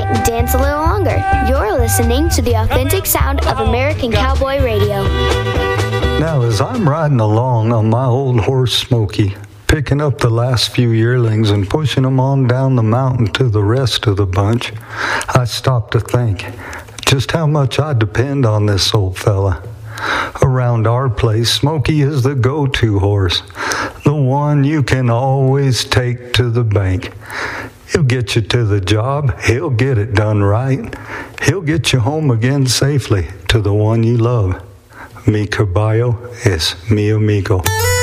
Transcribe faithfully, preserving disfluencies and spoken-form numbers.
and dance a little longer. You're listening to the authentic sound of American Cowboy Radio. Now, as I'm riding along on my old horse Smokey, picking up the last few yearlings and pushing them on down the mountain to the rest of the bunch, I stop to think just how much I depend on this old fella. Around our place, Smokey is the go-to horse, the one you can always take to the bank. He'll get you to the job, he'll get it done right, he'll get you home again safely to the one you love. Mi caballo es mi amigo.